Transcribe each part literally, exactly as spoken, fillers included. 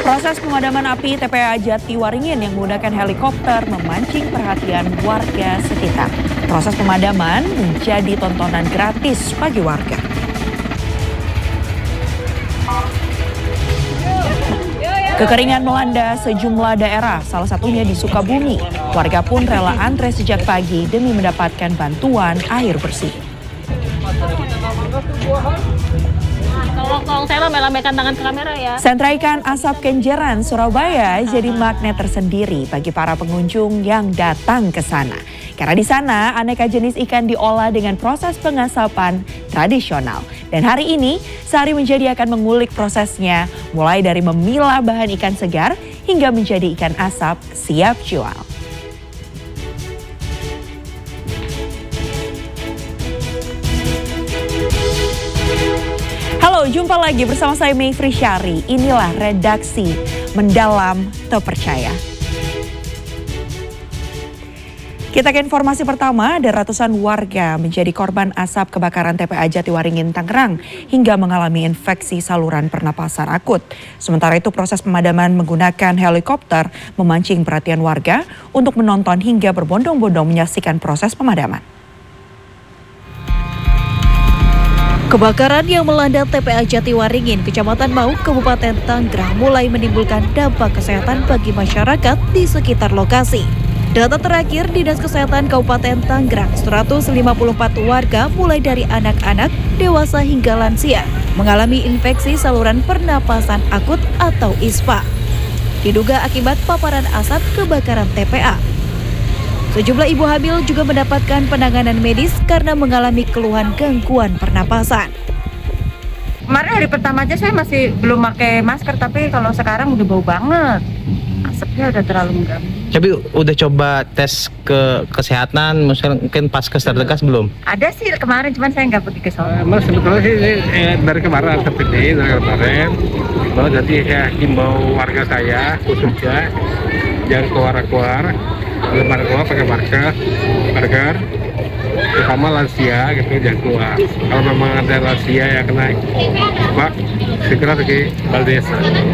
Proses pemadaman api T P A Jatiwaringin yang menggunakan helikopter memancing perhatian warga sekitar. Proses pemadaman menjadi tontonan gratis bagi warga. Kekeringan melanda sejumlah daerah, salah satunya di Sukabumi. Warga pun rela antre sejak pagi demi mendapatkan bantuan air bersih. Tolong saya lambaikan tangan ke kamera ya. Sentra ikan asap Kenjeran, Surabaya jadi magnet tersendiri bagi para pengunjung yang datang ke sana. Karena di sana aneka jenis ikan diolah dengan proses pengasapan tradisional. Dan hari ini Sari Menjadi akan mengulik prosesnya mulai dari memilah bahan ikan segar hingga menjadi ikan asap siap jual. Halo, jumpa lagi bersama saya Mayfri Syari. Inilah redaksi Mendalam Terpercaya. Kita ke informasi pertama, ada ratusan warga menjadi korban asap kebakaran T P A Jatiwaringin, Tangerang hingga mengalami infeksi saluran pernapasan akut. Sementara itu proses pemadaman menggunakan helikopter memancing perhatian warga untuk menonton hingga berbondong-bondong menyaksikan proses pemadaman. Kebakaran yang melanda T P A Jatiwaringin, Kecamatan Mau, Kabupaten Tangerang mulai menimbulkan dampak kesehatan bagi masyarakat di sekitar lokasi. Data terakhir Dinas Kesehatan Kabupaten Tangerang, seratus lima puluh empat warga mulai dari anak-anak, dewasa hingga lansia mengalami infeksi saluran pernapasan akut atau I S P A. Diduga akibat paparan asap kebakaran T P A. Sejumlah ibu hamil juga mendapatkan penanganan medis karena mengalami keluhan gangguan pernapasan. Kemarin hari pertama aja saya masih belum pakai masker, tapi kalau sekarang udah bau banget. Asapnya udah terlalu mengganggu. Tapi udah coba tes ke kesehatan, mungkin Paskes terdekat belum? Ada sih kemarin, cuman saya nggak pergi ke sana. Mas sebetulnya sih eh, dari kemarin seperti ini, dari kemarin. Bahwa jadi saya himbau warga saya khususnya jangan keluar-keluar. Kalau pada keluar pakai masker, masker, terutama lansia gitu jangan keluar. Kalau memang ada lansia yang kena, Pak, segera pergi balai desa.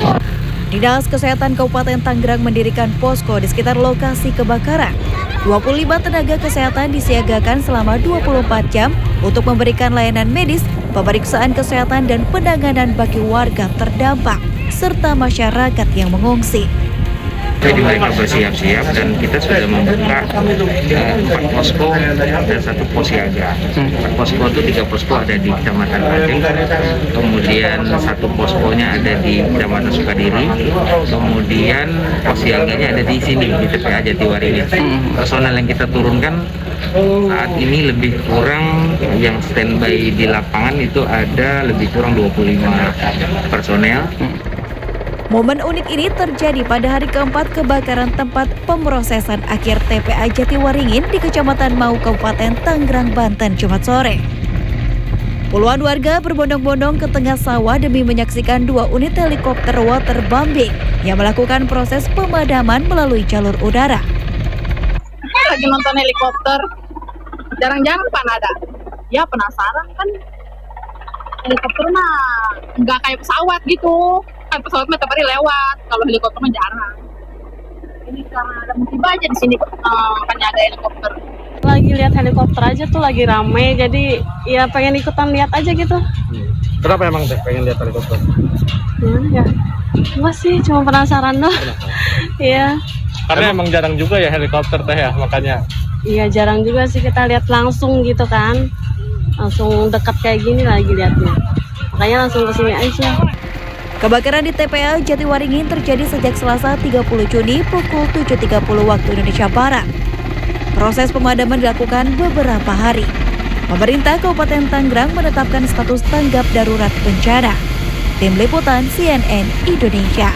Dinas Kesehatan Kabupaten Tangerang mendirikan posko di sekitar lokasi kebakaran. dua puluh lima tenaga kesehatan disiagakan selama dua puluh empat jam untuk memberikan layanan medis, pemeriksaan kesehatan dan penanganan bagi warga terdampak serta masyarakat yang mengungsi. Jadi mereka bersiap-siap dan kita sudah membuka uh, empat posko dan satu pos siaga. Empat posko itu tiga posko ada di Kecamatan Padeng, kemudian satu poskonya ada di Kecamatan Sukadiri, kemudian pos siaganya ada di sini di T P A Jatiwaringin. Personel yang kita turunkan saat ini lebih kurang yang standby di lapangan itu ada lebih kurang dua puluh lima personel. Momen unik ini terjadi pada hari keempat kebakaran tempat pemrosesan akhir T P A Jatiwaringin di Kecamatan Mau, Kabupaten Tangerang, Banten, Jumat sore. Puluhan warga berbondong-bondong ke tengah sawah demi menyaksikan dua unit helikopter waterbombing yang melakukan proses pemadaman melalui jalur udara. Lagi nonton helikopter, jarang-jarang pan ada. Ya penasaran kan, helikopter mah nggak kayak pesawat gitu. Kan pesawat mah tiap hari lewat, kalau helikopter mah jarang. Ini karena ada musibah aja di sini, makanya ada helikopter. Lagi lihat helikopter aja tuh lagi rame, jadi ya pengen ikutan lihat aja gitu. Kenapa emang teh pengen lihat helikopter? Ya, enggak sih, cuma penasaran doang. Iya. Karena emang jarang juga ya helikopter teh ya, makanya. Iya, jarang juga sih kita lihat langsung gitu kan. Langsung dekat kayak gini lagi lihatnya. Makanya langsung kesini aja. Kebakaran di T P A Jatiwaringin terjadi sejak Selasa tiga puluh Juni pukul tujuh tiga puluh waktu Indonesia Barat. Proses pemadaman dilakukan beberapa hari. Pemerintah Kabupaten Tangerang menetapkan status tanggap darurat bencana. Tim Liputan C N N Indonesia.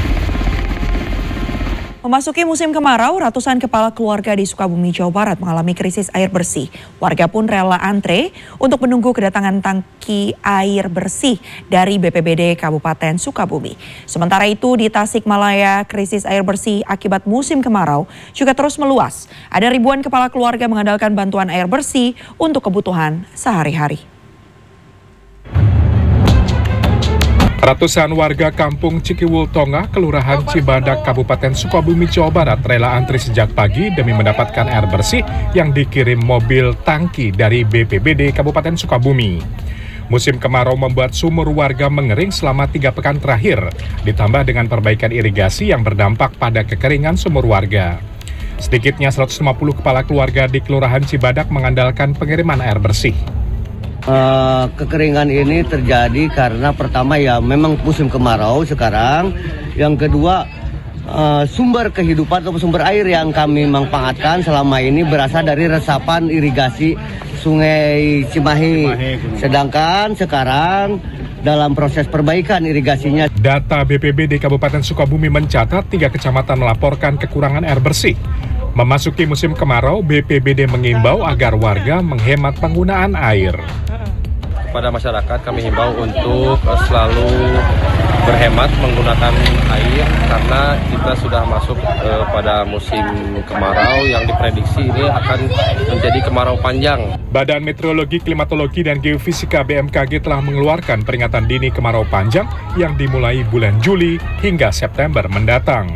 Memasuki musim kemarau, ratusan kepala keluarga di Sukabumi, Jawa Barat mengalami krisis air bersih. Warga pun rela antre untuk menunggu kedatangan tangki air bersih dari B P B D Kabupaten Sukabumi. Sementara itu di Tasikmalaya, krisis air bersih akibat musim kemarau juga terus meluas. Ada ribuan kepala keluarga mengandalkan bantuan air bersih untuk kebutuhan sehari-hari. Ratusan warga kampung Cikiwul Tonga, Kelurahan Cibadak, Kabupaten Sukabumi, Jawa Barat rela antri sejak pagi demi mendapatkan air bersih yang dikirim mobil tangki dari B P B D Kabupaten Sukabumi. Musim kemarau membuat sumur warga mengering selama tiga pekan terakhir, ditambah dengan perbaikan irigasi yang berdampak pada kekeringan sumur warga. Sedikitnya seratus lima puluh kepala keluarga di Kelurahan Cibadak mengandalkan pengiriman air bersih. Uh, kekeringan ini terjadi karena pertama ya memang musim kemarau sekarang. Yang kedua uh, sumber kehidupan atau sumber air yang kami manfaatkan selama ini berasal dari resapan irigasi Sungai Cimahi. Sedangkan sekarang dalam proses perbaikan irigasinya. Data B P B D Kabupaten Sukabumi mencatat tiga kecamatan melaporkan kekurangan air bersih. Memasuki musim kemarau, B P B D mengimbau agar warga menghemat penggunaan air. Kepada masyarakat kami himbau untuk selalu berhemat menggunakan air karena kita sudah masuk eh, pada musim kemarau yang diprediksi ini akan menjadi kemarau panjang. Badan Meteorologi, Klimatologi, dan Geofisika B M K G telah mengeluarkan peringatan dini kemarau panjang yang dimulai bulan Juli hingga September mendatang.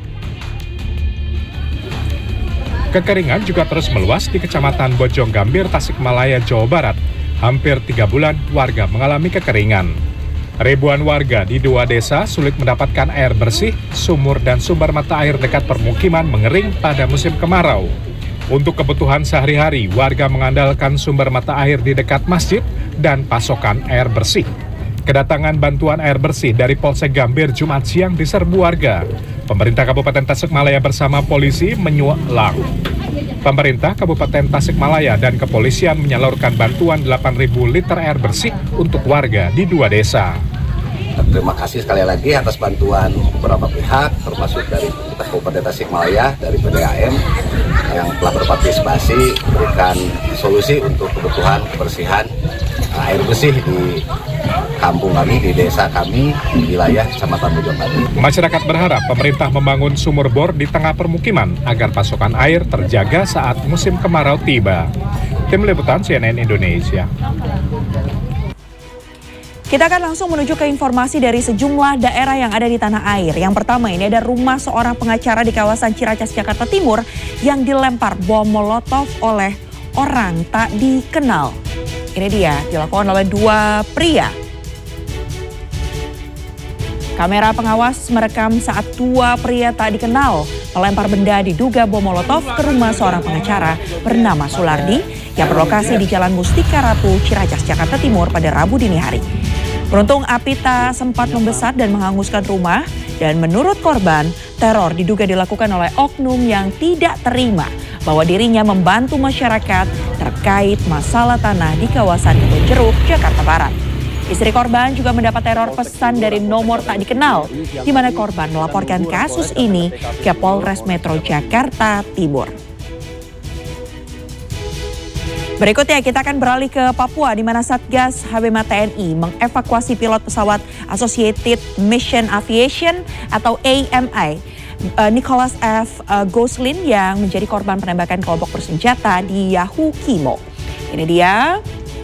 Kekeringan juga terus meluas di Kecamatan Bojonggambir, Tasikmalaya, Jawa Barat. Hampir tiga bulan warga mengalami kekeringan. Ribuan warga di dua desa sulit mendapatkan air bersih, sumur dan sumber mata air dekat permukiman mengering pada musim kemarau. Untuk kebutuhan sehari-hari, warga mengandalkan sumber mata air di dekat masjid dan pasokan air bersih. Kedatangan bantuan air bersih dari Polsek Gambir Jumat siang diserbu warga. Pemerintah Kabupaten Tasikmalaya bersama polisi menyulang. Pemerintah Kabupaten Tasikmalaya dan kepolisian menyalurkan bantuan delapan ribu liter air bersih untuk warga di dua desa. Terima kasih sekali lagi atas bantuan beberapa pihak, termasuk dari Kabupaten Tasikmalaya, dari P D A M yang telah berpartisipasi memberikan solusi untuk kebutuhan kebersihan air bersih di kampung kami, di desa kami, di wilayah Kecamatan Bojonggambir. Masyarakat berharap pemerintah membangun sumur bor di tengah permukiman agar pasokan air terjaga saat musim kemarau tiba. Tim Liputan C N N Indonesia. Kita akan langsung menuju ke informasi dari sejumlah daerah yang ada di tanah air. Yang pertama ini ada rumah seorang pengacara di kawasan Ciracas, Jakarta Timur yang dilempar bom molotov oleh orang tak dikenal. Ini dia, dilakukan oleh dua pria. Kamera pengawas merekam saat dua pria tak dikenal melempar benda diduga bom molotov ke rumah seorang pengacara bernama Sulardi yang berlokasi di Jalan Mustika Ratu, Ciracas, Jakarta Timur pada Rabu dini hari. Beruntung api tak sempat membesar dan menghanguskan rumah, dan menurut korban, teror diduga dilakukan oleh oknum yang tidak terima bahwa dirinya membantu masyarakat terkait masalah tanah di kawasan Kebonjeruk, Jakarta Barat. Istri korban juga mendapat teror pesan dari nomor tak dikenal, di mana korban melaporkan kasus ini ke Polres Metro Jakarta Timur. Berikutnya kita akan beralih ke Papua, di mana Satgas H B M A T N I mengevakuasi pilot pesawat Associated Mission Aviation atau A M I, Nicholas F. Goslin yang menjadi korban penembakan kelompok bersenjata di Yahukimo. Ini dia.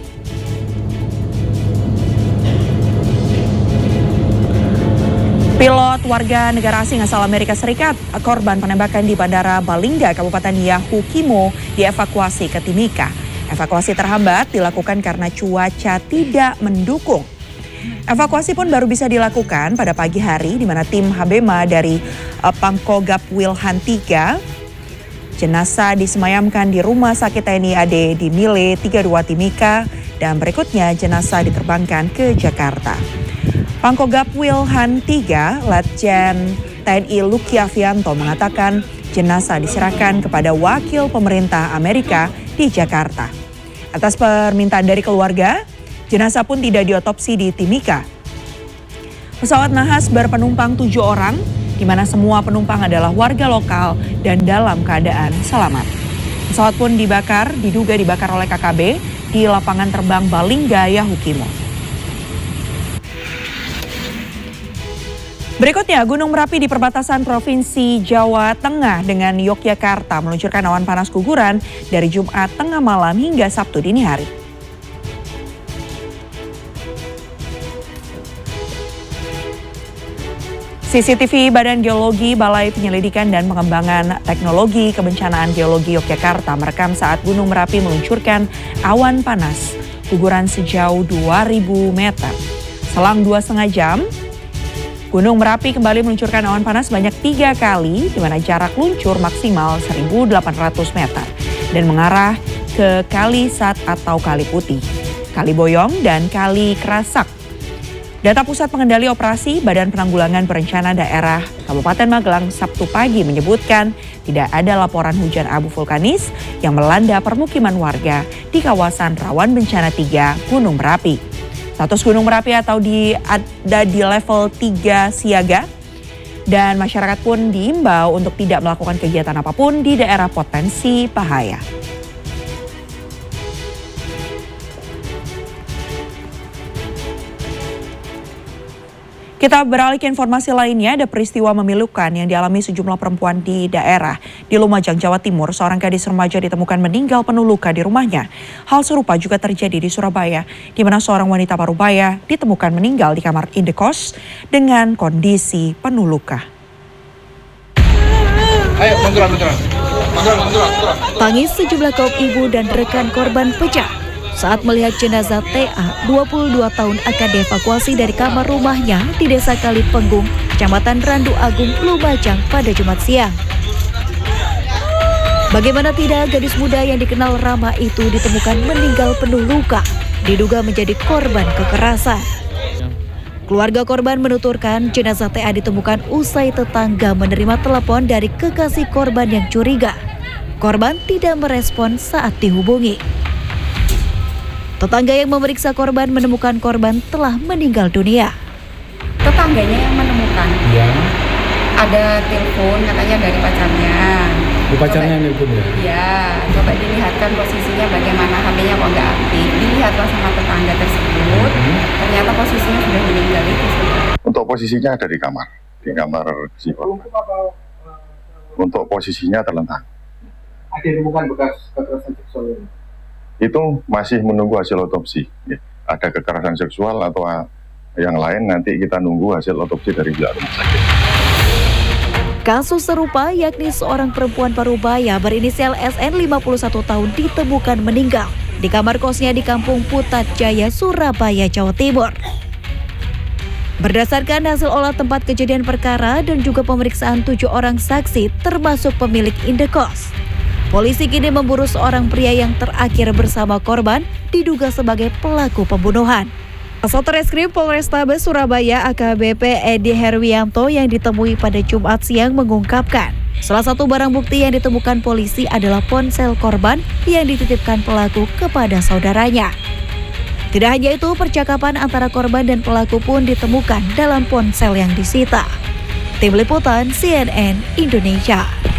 Pilot warga negara asing asal Amerika Serikat, korban penembakan di Bandara Balingga, Kabupaten Yahukimo, dievakuasi ke Timika. Evakuasi terhambat dilakukan karena cuaca tidak mendukung. Evakuasi pun baru bisa dilakukan pada pagi hari, di mana tim H B M A dari uh, Pangkogap Wilhan tiga, jenazah disemayamkan di Rumah Sakit T N I A D di Mile tiga puluh dua Timika, dan berikutnya jenazah diterbangkan ke Jakarta. Pangkogap Wilhan tiga, Letjen T N I Luki Avianto mengatakan jenazah diserahkan kepada wakil pemerintah Amerika di Jakarta. Atas permintaan dari keluarga, jenazah pun tidak diotopsi di Timika. Pesawat nahas berpenumpang tujuh orang, di mana semua penumpang adalah warga lokal dan dalam keadaan selamat. Pesawat pun dibakar, diduga dibakar oleh K K B di lapangan terbang Balingga, Yahukimo. Berikutnya, Gunung Merapi di perbatasan Provinsi Jawa Tengah dengan Yogyakarta meluncurkan awan panas guguran dari Jumat tengah malam hingga Sabtu dini hari. C C T V Badan Geologi Balai Penyelidikan dan Pengembangan Teknologi Kebencanaan Geologi Yogyakarta merekam saat Gunung Merapi meluncurkan awan panas guguran sejauh dua ribu meter. Selang dua setengah jam, Gunung Merapi kembali meluncurkan awan panas sebanyak tiga kali, di mana jarak luncur maksimal seribu delapan ratus meter dan mengarah ke Kali Sat atau Kali Putih, Kali Boyong, dan Kali Kerasak. Data Pusat Pengendali Operasi Badan Penanggulangan Berencana Daerah Kabupaten Magelang Sabtu pagi menyebutkan tidak ada laporan hujan abu vulkanis yang melanda permukiman warga di kawasan rawan bencana tiga Gunung Merapi. Status Gunung Merapi atau di ada di level tiga siaga dan masyarakat pun diimbau untuk tidak melakukan kegiatan apapun di daerah potensi bahaya. Kita beralih ke informasi lainnya, ada peristiwa memilukan yang dialami sejumlah perempuan di daerah. Di Lumajang, Jawa Timur, seorang gadis remaja ditemukan meninggal penuh luka di rumahnya. Hal serupa juga terjadi di Surabaya, di mana seorang wanita parubaya ditemukan meninggal di kamar indekos dengan kondisi penuh luka. Ayo, munduran, munduran. Munduran, munduran, munduran. Tangis sejumlah kaum ibu dan rekan korban pecah saat melihat jenazah T A, dua puluh dua tahun, akan dievakuasi dari kamar rumahnya di Desa Kalipenggung, Kecamatan Randu Agung, Lumajang pada Jumat siang. Bagaimana tidak, gadis muda yang dikenal ramah itu ditemukan meninggal penuh luka, diduga menjadi korban kekerasan. Keluarga korban menuturkan jenazah T A ditemukan usai tetangga menerima telepon dari kekasih korban yang curiga. Korban tidak merespon saat dihubungi. Tetangga yang memeriksa korban menemukan korban telah meninggal dunia. Tetangganya yang menemukan. Iya. Ada telepon katanya dari pacarnya. Di pacarnya nelpon ya? Iya, coba dilihatkan posisinya bagaimana, H P-nya kok nggak aktif. Dilihatlah sama tetangga tersebut, hmm. ternyata posisinya sudah meninggal itu. Untuk posisinya ada di kamar, di kamar si korban. Untuk posisinya terlentang. Ada ditemukan bekas kekerasan seksual ini? Itu masih menunggu hasil otopsi. Ada kekerasan seksual atau yang lain, nanti kita nunggu hasil otopsi dari pihak rumah sakit. Kasus serupa, yakni seorang perempuan parubaya berinisial S N lima puluh satu tahun ditemukan meninggal di kamar kosnya di Kampung Putat Jaya, Surabaya, Jawa Timur. Berdasarkan hasil olah tempat kejadian perkara dan juga pemeriksaan tujuh orang saksi termasuk pemilik indekos, polisi kini memburu seorang pria yang terakhir bersama korban diduga sebagai pelaku pembunuhan. Satreskrim Polrestabes Surabaya A K B P Edi Herwianto yang ditemui pada Jumat siang mengungkapkan, salah satu barang bukti yang ditemukan polisi adalah ponsel korban yang dititipkan pelaku kepada saudaranya. Tidak hanya itu, percakapan antara korban dan pelaku pun ditemukan dalam ponsel yang disita. Tim Liputan C N N Indonesia.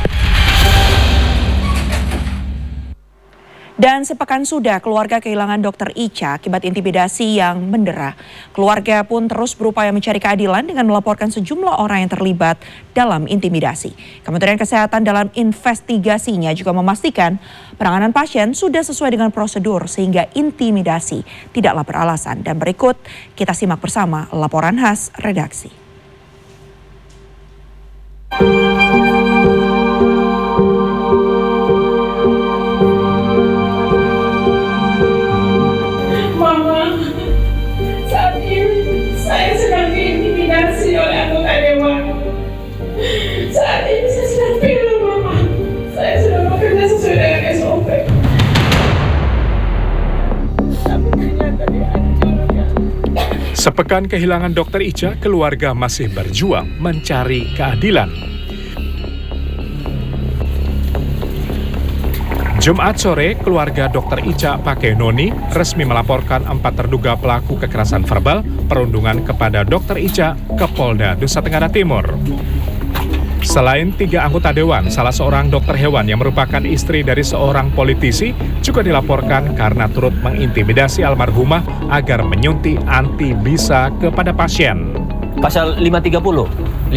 Dan sepekan sudah keluarga kehilangan dokter Ica akibat intimidasi yang mendera. Keluarga pun terus berupaya mencari keadilan dengan melaporkan sejumlah orang yang terlibat dalam intimidasi. Kementerian Kesehatan dalam investigasinya juga memastikan penanganan pasien sudah sesuai dengan prosedur sehingga intimidasi tidaklah beralasan. Dan berikut kita simak bersama laporan khas redaksi. Sepekan kehilangan dokter Ica, keluarga masih berjuang mencari keadilan. Jumat sore, keluarga dokter Ica Pake Noni resmi melaporkan empat terduga pelaku kekerasan verbal perundungan kepada dokter Ica ke Polda Nusa Tenggara Timur. Selain tiga anggota dewan, salah seorang dokter hewan yang merupakan istri dari seorang politisi juga dilaporkan karena turut mengintimidasi almarhumah agar menyuntik anti bisa kepada pasien. Pasal lima tiga puluh